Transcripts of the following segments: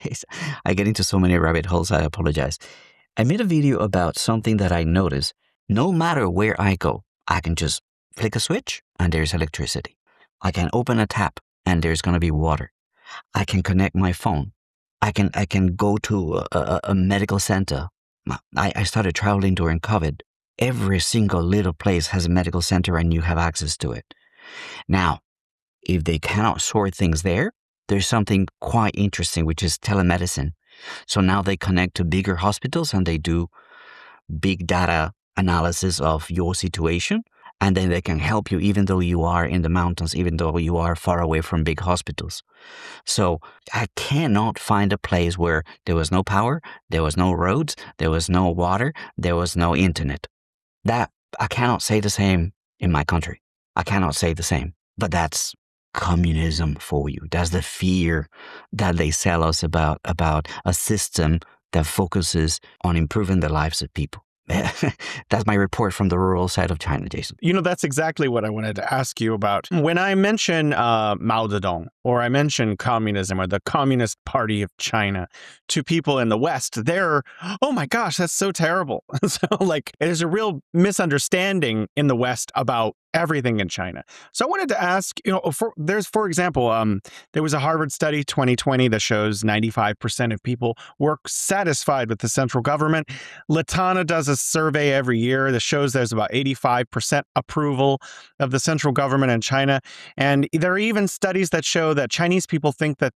I get into so many rabbit holes, I apologize. I made a video about something that I noticed. No matter where I go, I can just flick a switch and there's electricity. I can open a tap and there's going to be water. I can connect my phone. I can go to a medical center. I started traveling during COVID. Every single little place has a medical center and you have access to it. Now, if they cannot sort things there, there's something quite interesting, which is telemedicine. So now they connect to bigger hospitals and they do big data analysis of your situation. And then they can help you even though you are in the mountains, even though you are far away from big hospitals. So I cannot find a place where there was no power, there was no roads, there was no water, there was no internet. That I cannot say the same in my country. I cannot say the same. But that's communism for you. That's the fear that they sell us about a system that focuses on improving the lives of people. That's my report from the rural side of China, Jason. That's exactly what I wanted to ask you about. When I mention Mao Zedong, or I mention communism or the Communist Party of China to people in the West, they're, oh my gosh, that's so terrible. So there's a real misunderstanding in the West about everything in China. So I wanted to ask, for example, there was a Harvard study 2020 that shows 95% of people were satisfied with the central government. Latana does a survey every year that shows there's about 85% approval of the central government in China. And there are even studies that show that Chinese people think that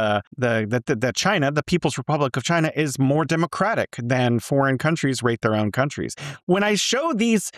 that China, the People's Republic of China, is more democratic than foreign countries rate their own countries. When I show these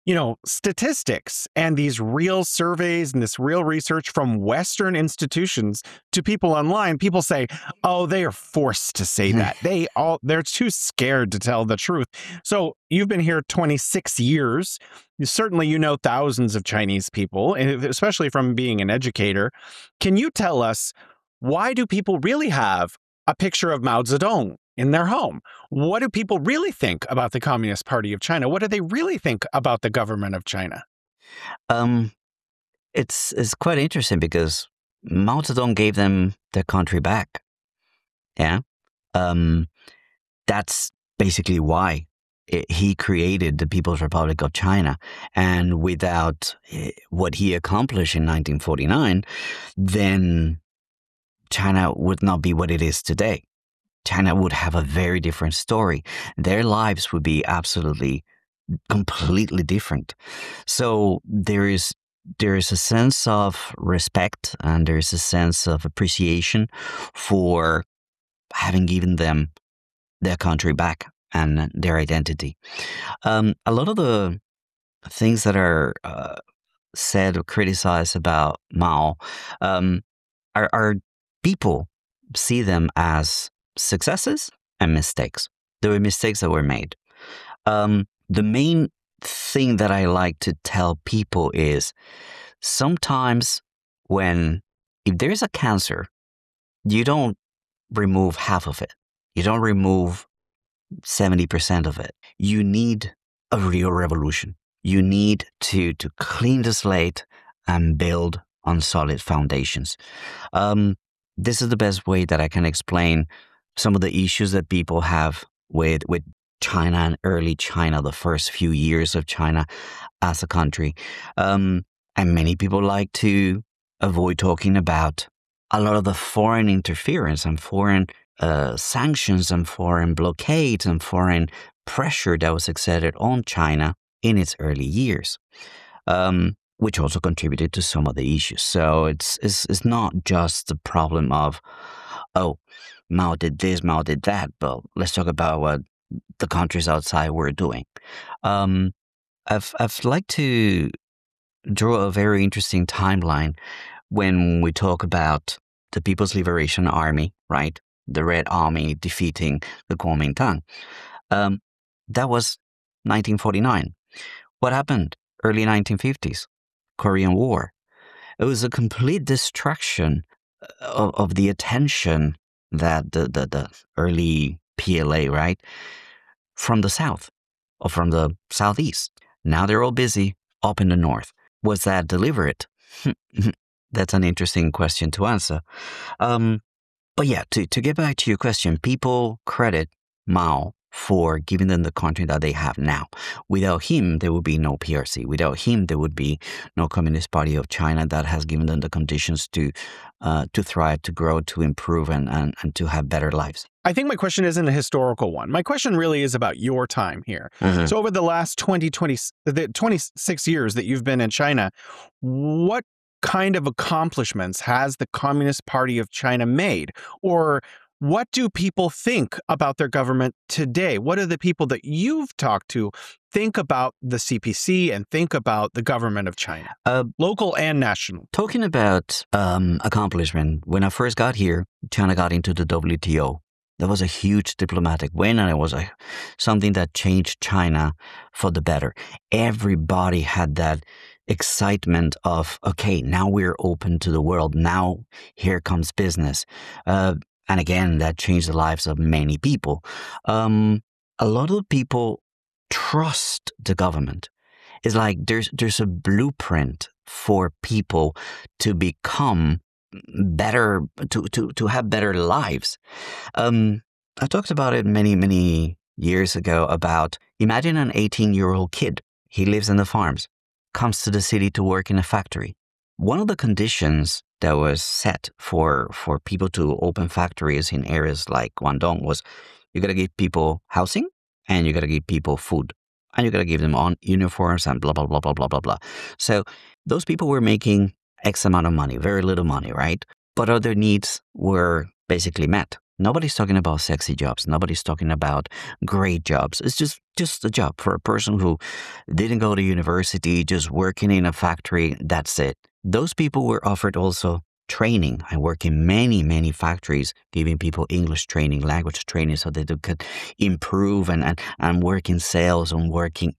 statistics and these real surveys and this real research from Western institutions to people online, people say, oh, they are forced to say that. They're too scared to tell the truth. So you've been here 26 years. Certainly, you know thousands of Chinese people, especially from being an educator. Can you tell us, why do people really have a picture of Mao Zedong in their home? What do people really think about the Communist Party of China? What do they really think about the government of China? It's quite interesting because Mao Zedong gave them their country back. Yeah. That's basically why he created the People's Republic of China. And without what he accomplished in 1949, then China would not be what it is today. China would have a very different story. Their lives would be absolutely, completely different. So there is a sense of respect and there is a sense of appreciation for having given them their country back and their identity. A lot of the things that are said or criticized about Mao are people see them as successes and mistakes. There were mistakes that were made. The main thing that I like to tell people is sometimes if there's a cancer, you don't remove half of it. You don't remove 70% of it. You need a real revolution. You need to clean the slate and build on solid foundations. This is the best way that I can explain some of the issues that people have with China and early China, the first few years of China as a country. And many people like to avoid talking about a lot of the foreign interference and foreign sanctions and foreign blockades and foreign pressure that was exerted on China in its early years, which also contributed to some of the issues. So it's not just the problem of, oh, Mao did this, Mao did that, but let's talk about what the countries outside were doing. I've liked to draw a very interesting timeline when we talk about the People's Liberation Army, right? The Red Army defeating the Kuomintang. That was 1949. What happened? Early 1950s, Korean War. It was a complete destruction of the attention that the early PLA, right, from the south or from the southeast. Now they're all busy up in the north. Was that deliberate? That's an interesting question to answer. But yeah, to get back to your question, people credit Mao for giving them the country that they have now. Without him, there would be no PRC. Without him, there would be no Communist Party of China that has given them the conditions to thrive, to grow, to improve, and to have better lives. I think my question isn't a historical one. My question really is about your time here. So over the last 26 years that you've been in China, what kind of accomplishments has the Communist Party of China made? Or what do people think about their government today? What do the people that you've talked to think about the CPC and think about the government of China, local and national? Talking about accomplishment, when I first got here, China got into the WTO. That was a huge diplomatic win, and it was something that changed China for the better. Everybody had that excitement of, okay, now we're open to the world. Now here comes business. And again, that changed the lives of many people. A lot of people trust the government. It's like there's a blueprint for people to become better, to have better lives. I talked about it many years ago about, imagine an 18-year-old kid. He lives in the farms, comes to the city to work in a factory. One of the conditions that was set for people to open factories in areas like Guangdong was you got to give people housing and you got to give people food and you got to give them on uniforms and blah, blah, blah, blah, blah, blah, blah. So those people were making X amount of money, very little money, right? But other needs were basically met. Nobody's talking about sexy jobs. Nobody's talking about great jobs. It's just a job for a person who didn't go to university, just working in a factory. That's it. Those people were offered also training. I work in many factories, giving people English training, language training, so they could improve and work in sales and working,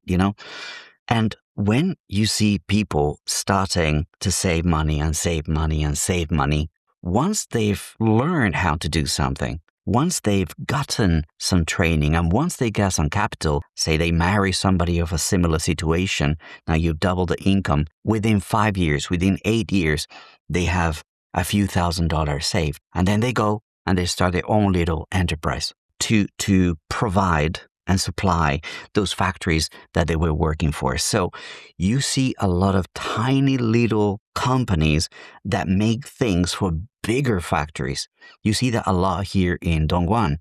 And when you see people starting to save money and save money and save money, once they've learned how to do something, once they've gotten some training, and once they get some capital, say they marry somebody of a similar situation, now you double the income. Within 5 years, within 8 years, they have a few $1,000s saved. And then they go and they start their own little enterprise to provide and supply those factories that they were working for. So you see a lot of tiny little companies that make things for bigger factories. You see that a lot here in Dongguan.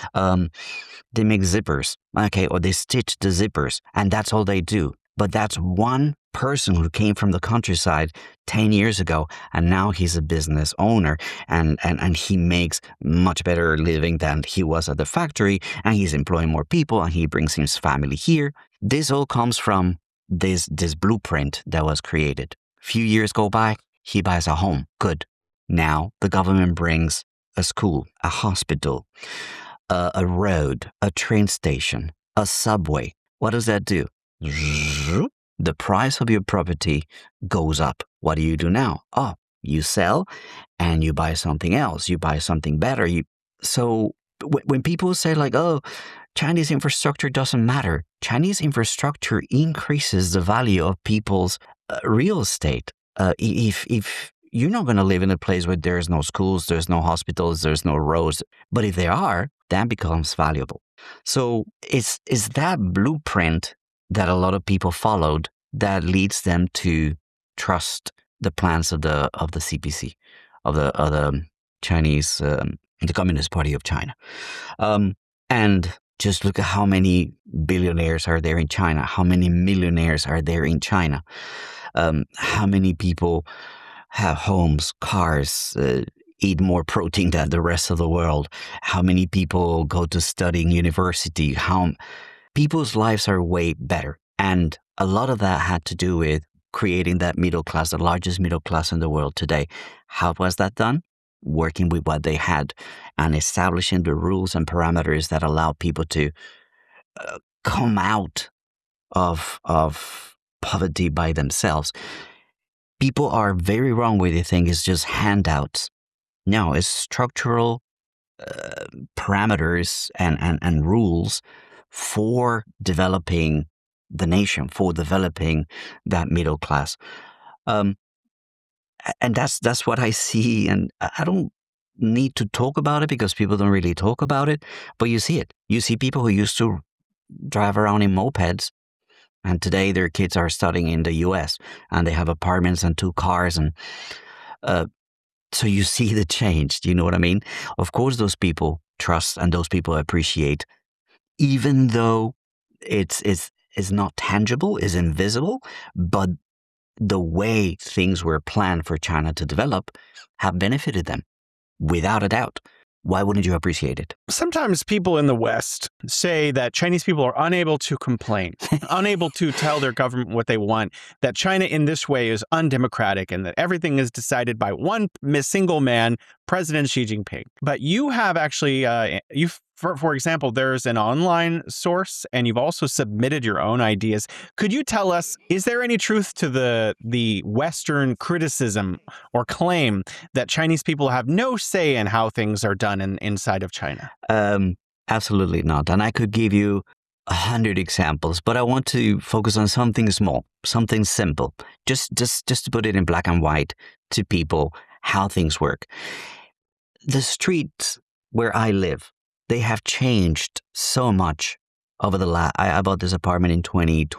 They make zippers, okay, or they stitch the zippers, and that's all they do. But that's one person who came from the countryside 10 years ago, and now he's a business owner, and he makes much better living than he was at the factory, and he's employing more people, and he brings his family here. This all comes from this blueprint that was created. Few years go by, he buys a home. Good. Now the government brings a school, a hospital, a road, a train station, a subway. What does that do? The price of your property goes up. What do you do now? Oh, you sell and you buy something else. You buy something better. So when people say like, oh, Chinese infrastructure doesn't matter, Chinese infrastructure increases the value of people's real estate. If you're not going to live in a place where there's no schools, there's no hospitals, there's no roads, but if there are, that becomes valuable. So it's that blueprint that a lot of people followed that leads them to trust the plans of the CPC, of the Chinese, the Communist Party of China. And just look at how many billionaires are there in China, how many millionaires are there in China, how many people have homes, cars, eat more protein than the rest of the world, how many people go to study in university, how people's lives are way better. And a lot of that had to do with creating that middle class, the largest middle class in the world today. How was that done? Working with what they had and establishing the rules and parameters that allow people to come out of poverty by themselves. People are very wrong when they think it's just handouts. No, it's structural parameters and rules for developing the nation, for developing that middle class. And that's what I see. And I don't need to talk about it because people don't really talk about it, but you see it. You see people who used to drive around in mopeds, and today their kids are studying in the US and they have apartments and 2 cars. And so you see the change. Do you know what I mean? Of course, those people trust and those people appreciate, even though it's not tangible, is invisible, but the way things were planned for China to develop have benefited them, without a doubt. Why wouldn't you appreciate it? Sometimes people in the West say that Chinese people are unable to complain, unable to tell their government what they want, that China in this way is undemocratic, and that everything is decided by one single man, President Xi Jinping. But you have actually, for example, there's an online source, and you've also submitted your own ideas. Could you tell us, is there any truth to the Western criticism or claim that Chinese people have no say in how things are done inside of China? Absolutely not. And I could give you 100 examples, but I want to focus on something small, something simple, just to put it in black and white to people how things work. The streets where I live, they have changed so much over the last. I bought this apartment in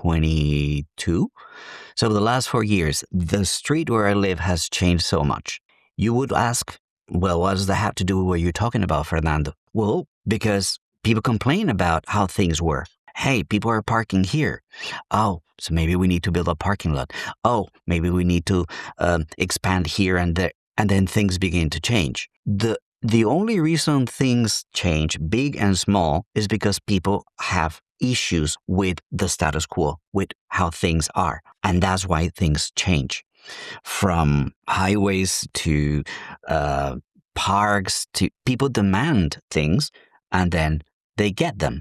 2022. So over the last 4 years, the street where I live has changed so much. You would ask, well, what does that have to do with what you're talking about, Fernando? Well, because people complain about how things were. Hey, people are parking here. Oh, so maybe we need to build a parking lot. Oh, maybe we need to expand here and there. And then things begin to change. The only reason things change, big and small, is because people have issues with the status quo, with how things are. And that's why things change. From highways to parks to people demand things and then they get them.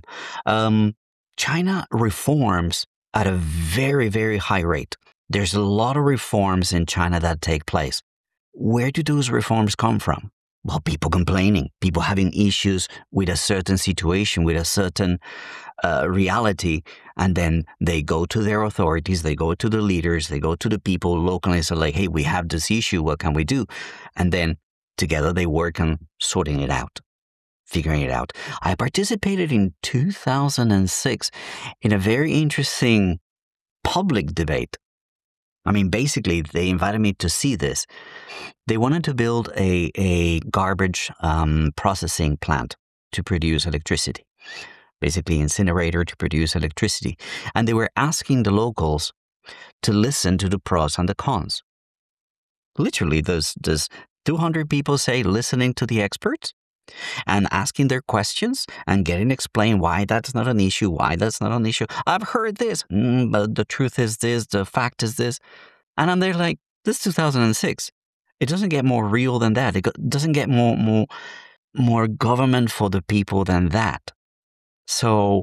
China reforms at a very, very high rate. There's a lot of reforms in China that take place. Where do those reforms come from? Well, people complaining, people having issues with a certain situation, with a certain reality, and then they go to their authorities, they go to the leaders, they go to the people locally and say, like, hey, we have this issue, what can we do? And then together they work on sorting it out, figuring it out. I participated in 2006 in a very interesting public debate. I mean, basically, they invited me to see this. They wanted to build a garbage processing plant to produce electricity, basically incinerator to produce electricity. And they were asking the locals to listen to the pros and the cons. Literally, does 200 people say listening to the experts and asking their questions and getting explained why that's not an issue, why that's not an issue. I've heard this, but the truth is this, the fact is this. And I'm there like, this is 2006. It doesn't get more real than that. It doesn't get more government for the people than that. So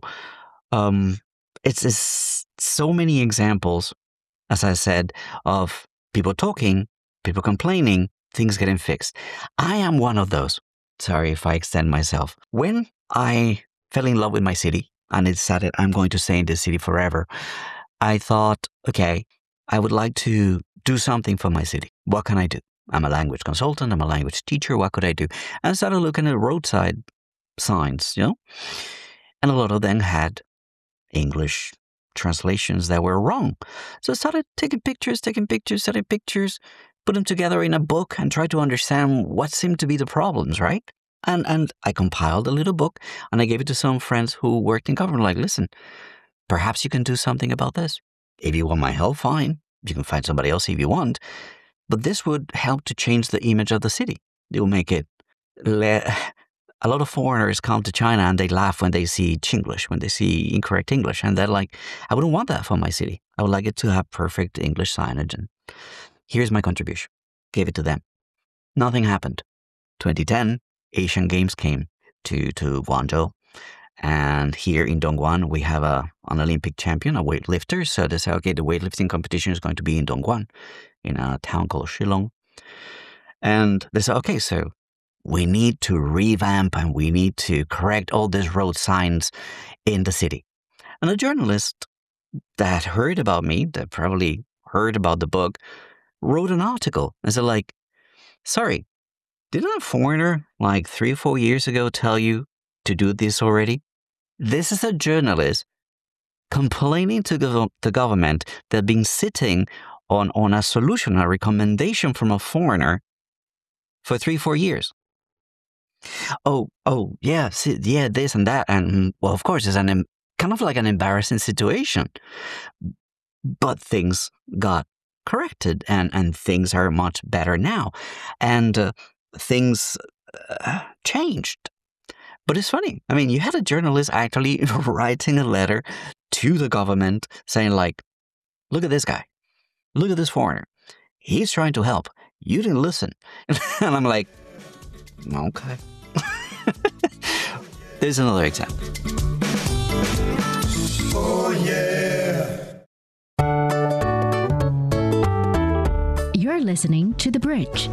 it's so many examples, as I said, of people talking, people complaining, things getting fixed. I am one of those. Sorry if I extend myself. When I fell in love with my city and decided I'm going to stay in this city forever, I thought, okay, I would like to do something for my city. What can I do? I'm a language consultant. I'm a language teacher. What could I do? And I started looking at roadside signs, and a lot of them had English translations that were wrong. So I started taking pictures, put them together in a book and try to understand what seemed to be the problems, right? And I compiled a little book and I gave it to some friends who worked in government, like, listen, perhaps you can do something about this. If you want my help, fine. You can find somebody else if you want. But this would help to change the image of the city. It will make it... A lot of foreigners come to China and they laugh when they see Chinglish, when they see incorrect English. And they're like, I wouldn't want that for my city. I would like it to have perfect English signage. And here's my contribution. Gave it to them. Nothing happened. 2010, Asian Games came to Guangzhou. And here in Dongguan, we have an Olympic champion, a weightlifter. So they say, okay, the weightlifting competition is going to be in Dongguan, in a town called Shillong. And they said, okay, so we need to revamp and we need to correct all these road signs in the city. And a journalist that heard about me, that probably heard about the book, wrote an article and said, like, sorry, Didn't a foreigner like 3 or 4 years ago tell you to do this already? This is a journalist complaining to the government that been sitting on a solution, a recommendation from a foreigner for 3 or 4 years. Yeah, yeah, this and that, and well, of course, it's kind of like an embarrassing situation. But things got corrected, and things are much better now, and things changed. But it's funny. I mean, you had a journalist actually writing a letter to the government saying, like, look at this guy. Look at this foreigner. He's trying to help. You didn't listen. And I'm like, okay. There's another example. Oh, yeah. You're listening to The Bridge.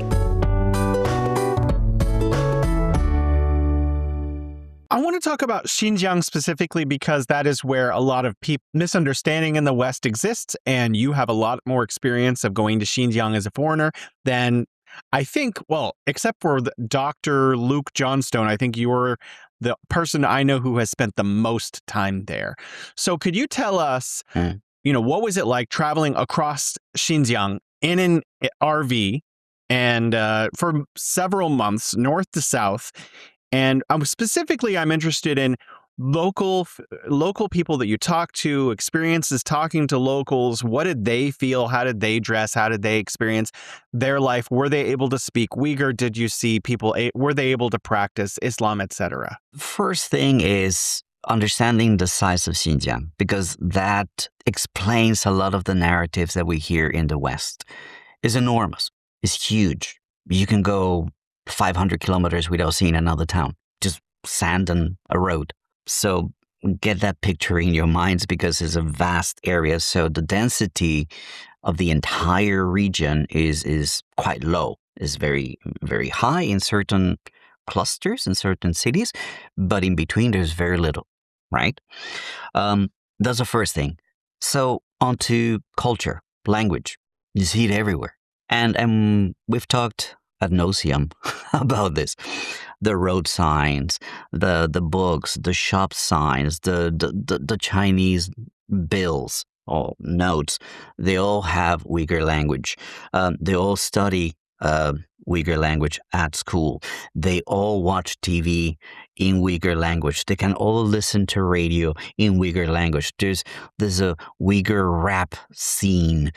I want to talk about Xinjiang specifically because that is where a lot of misunderstanding in the West exists, and you have a lot more experience of going to Xinjiang as a foreigner than I think, well, except for Dr. Luke Johnstone, I think you're the person I know who has spent the most time there. So could you tell us, what was it like traveling across Xinjiang in an RV and for several months, north to south? And I'm interested in local people that you talk to, experiences talking to locals. What did they feel? How did they dress? How did they experience their life? Were they able to speak Uyghur? Did you see people? Were they able to practice Islam, etc.? First thing is understanding the size of Xinjiang, because that explains a lot of the narratives that we hear in the West. It's enormous. It's huge. You can go 500 kilometers without seeing another town, just sand and a road. So get that picture in your minds, because it's a vast area. So the density of the entire region is quite low. It's very, very high in certain clusters, in certain cities, but in between there's very little, right? That's the first thing. So on to culture, language. You see it everywhere. And we've talked ad nauseum about this. The road signs, the books, the shop signs, the Chinese bills or notes, they all have Uyghur language. They all study Uyghur language at school. They all watch TV in Uyghur language. They can all listen to radio in Uyghur language. There's a Uyghur rap scene.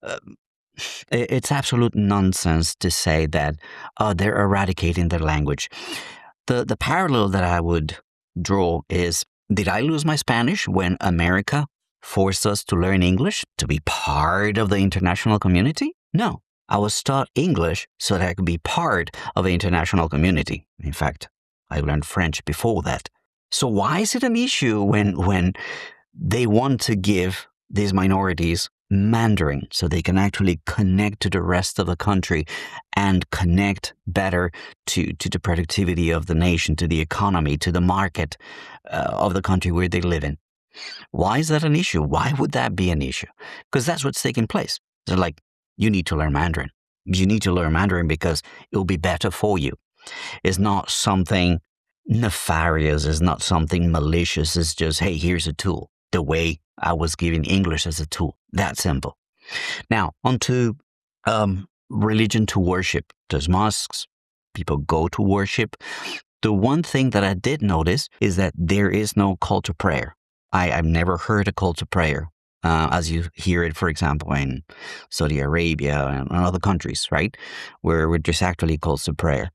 It's absolute nonsense to say that they're eradicating their language. The parallel that I would draw is, did I lose my Spanish when America forced us to learn English to be part of the international community? No. I was taught English so that I could be part of the international community. In fact, I learned French before that. So why is it an issue when they want to give these minorities Mandarin so they can actually connect to the rest of the country and connect better to the productivity of the nation, to the economy, to the market of the country where they live in? Why is that an issue? Why would that be an issue? Because that's what's taking place. They're like, you need to learn Mandarin. You need to learn Mandarin because it will be better for you. It's not something nefarious. It's not something malicious. It's just, hey, here's a tool. The way I was given English as a tool. That simple. Now, on to religion to worship. There's mosques. People go to worship. The one thing that I did notice is that there is no call to prayer. I've never heard a call to prayer as you hear it, for example, in Saudi Arabia and other countries, right? Where there's actually calls to prayer.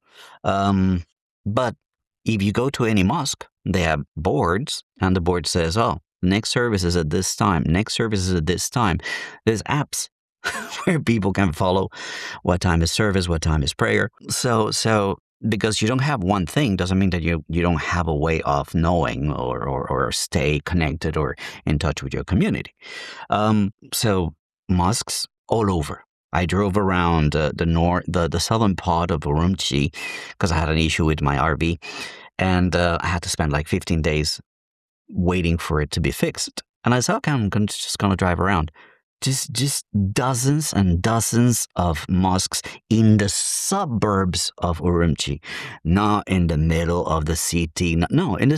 But if you go to any mosque, they have boards, and the board says, oh, next service is at this time. Next service is at this time. There's apps where people can follow what time is service, what time is prayer. So because you don't have one thing doesn't mean that you don't have a way of knowing or stay connected or in touch with your community. So mosques all over. I drove around the southern part of Urumqi because I had an issue with my RV, and I had to spend like 15 days waiting for it to be fixed. And I said, okay, I'm just going to drive around. just dozens and dozens of mosques in the suburbs of Urumqi, not in the middle of the city. No, in the